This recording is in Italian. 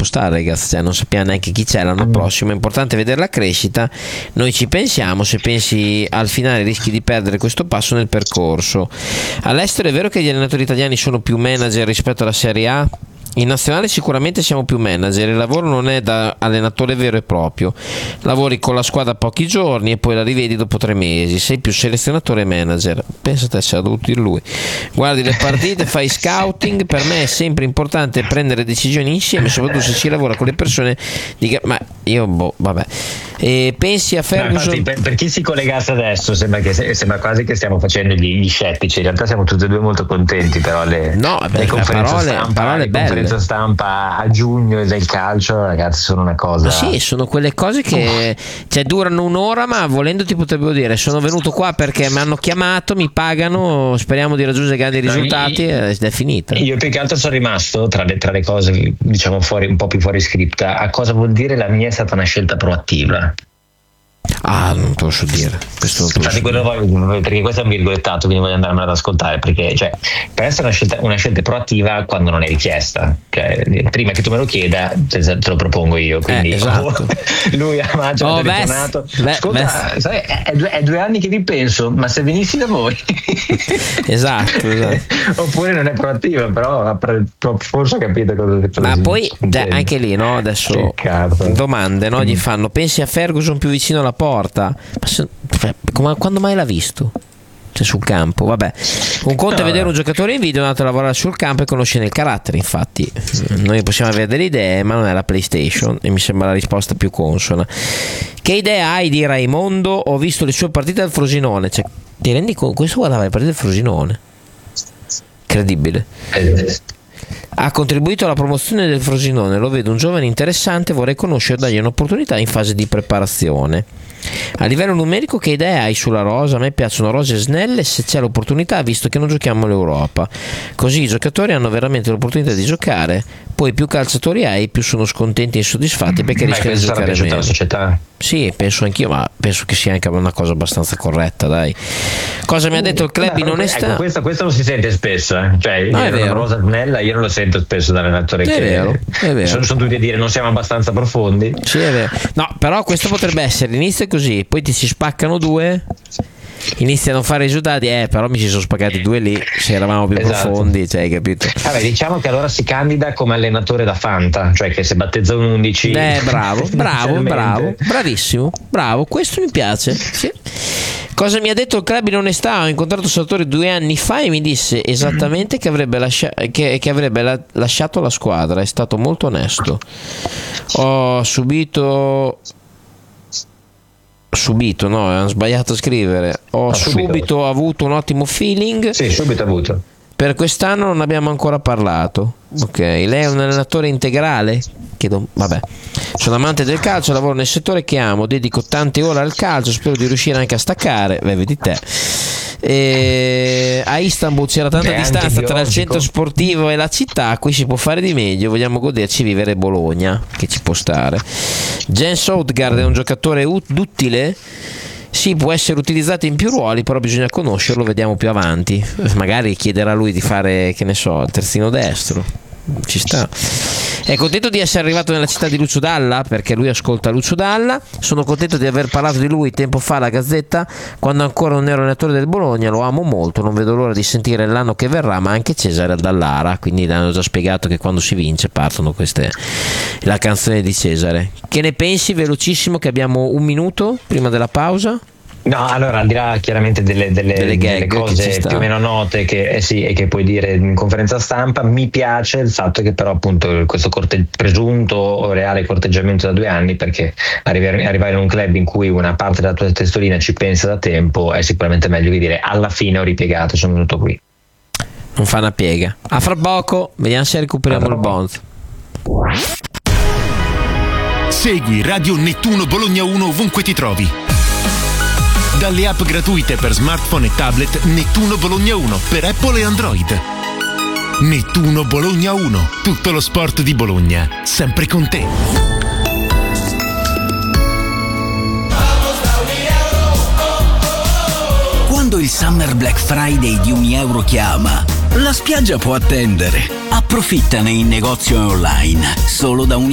può stare, ragazzi, cioè, non sappiamo neanche chi c'è l'anno prossimo, è importante vedere la crescita, noi ci pensiamo, se pensi al finale rischi di perdere questo passo nel percorso. All'estero è vero che gli allenatori italiani sono più manager rispetto alla Serie A? In nazionale sicuramente siamo più manager, il lavoro non è da allenatore vero e proprio, lavori con la squadra pochi giorni e poi la rivedi dopo 3 mesi, sei più selezionatore e manager. Pensa te, ce l'ha dovuto dire lui. Guardi le partite, fai scouting, per me è sempre importante prendere decisioni insieme, soprattutto se si lavora con le persone ma io vabbè. E pensi a Ferguson? Infatti, per chi si collegasse adesso sembra quasi che stiamo facendo gli scettici, in realtà siamo tutti e due molto contenti, però le parole belle. Stampa a giugno del calcio, ragazzi, sono una cosa. Sì, sono quelle cose che durano un'ora, ma volendo ti potrebbero dire sono venuto qua perché mi hanno chiamato, mi pagano, speriamo di raggiungere grandi risultati ed è finita. Io più che altro sono rimasto tra le cose, diciamo, fuori, un po' più fuori script, a cosa vuol dire la mia è stata una scelta proattiva. Non te lo so dire. Perché questo è un virgolettato, quindi voglio andarmelo ad ascoltare, perché per essere una scelta proattiva quando non è richiesta, prima che tu me lo chieda te lo propongo io, quindi esatto. Lui a maggio è ritornato, ascolta, sai, è 2 anni che vi penso, ma se venissi da voi esatto. Oppure non è proattiva, però forse ho capito cosa. Ma poi anche lì, no? Adesso domande, no? Gli fanno: pensi a Ferguson più vicino alla porta? Ma quando mai l'ha visto? Sul campo, vabbè. Un conto è vedere un giocatore in video, un altro lavorare sul campo e conoscere il carattere. Infatti noi possiamo avere delle idee, ma non è la PlayStation, e mi sembra la risposta più consona. Che idea hai di Raimondo? Ho visto le sue partite al Frosinone, ti rendi conto? Questo guardava le partite del Frosinone, incredibile. Ha contribuito alla promozione del Frosinone, lo vedo un giovane interessante, vorrei conoscere, dargli un'opportunità in fase di preparazione. A livello numerico, che idee hai sulla rosa? A me piacciono rose snelle se c'è l'opportunità, visto che non giochiamo l'Europa, così i giocatori hanno veramente l'opportunità di giocare. Poi più calciatori hai, più sono scontenti e insoddisfatti, perché rischiano di giocare meno. La società. Sì, penso anch'io, ma penso che sia anche una cosa abbastanza corretta, dai. Cosa mi ha detto il club in onestà? Questo non si sente spesso, cioè è vero. Rosa snella io non lo sento spesso dall'allenatore, è vero. Sono tutti a dire non siamo abbastanza profondi. Sì, è vero. No, però questo potrebbe essere, inizia così, poi ti si spaccano 2, iniziano a fare risultati, però mi ci sono spaccati 2 lì, se eravamo più profondi, hai capito? Vabbè, diciamo che allora si candida come allenatore da Fanta, cioè che se battezza un 11. Bravo, bravissimo, bravo, questo mi piace, sì. Cosa mi ha detto il club in onestà? Ho incontrato Sartori 2 anni fa e mi disse esattamente che avrebbe lasciato la squadra, è stato molto onesto. Ho subito, no, hanno sbagliato a scrivere. Ho subito avuto un ottimo feeling. Sì, subito avuto. Per quest'anno non abbiamo ancora parlato. Ok, lei è un allenatore integrale? Vabbè, sono amante del calcio, lavoro nel settore che amo, dedico tante ore al calcio, spero di riuscire anche a staccare. Vedi te. A Istanbul c'era tanta distanza tra il centro sportivo e la città, qui si può fare di meglio, vogliamo goderci vivere Bologna, che ci può stare. Jens Southgard è un giocatore duttile? Sì, può essere utilizzato in più ruoli, però bisogna conoscerlo, vediamo più avanti. Magari chiederà a lui di fare, che ne so, il terzino destro. Ci sta. È contento di essere arrivato nella città di Lucio Dalla, perché lui ascolta Lucio Dalla. Sono contento di aver parlato di lui tempo fa alla Gazzetta, quando ancora non ero allenatore del Bologna. Lo amo molto, non vedo l'ora di sentire l'anno che verrà, ma anche Cesare Dallara. Quindi hanno già spiegato che quando si vince partono queste, la canzone di Cesare. Che ne pensi, velocissimo, che abbiamo 1 minuto prima della pausa? No, allora al di là chiaramente delle cose più o meno note che e che puoi dire in conferenza stampa, mi piace il fatto che però appunto questo presunto o reale corteggiamento da 2 anni, perché arrivare in un club in cui una parte della tua testolina ci pensa da tempo è sicuramente meglio che dire alla fine ho ripiegato, sono venuto qui. Non fa una piega. A fra poco, vediamo se recuperiamo il bond. Segui Radio Nettuno Bologna 1 ovunque ti trovi. Dalle app gratuite per smartphone e tablet Nettuno Bologna 1 per Apple e Android. Nettuno Bologna 1, tutto lo sport di Bologna, sempre con te. Quando il Summer Black Friday di Unieuro chiama, la spiaggia può attendere. Approfittane in negozio e online, solo da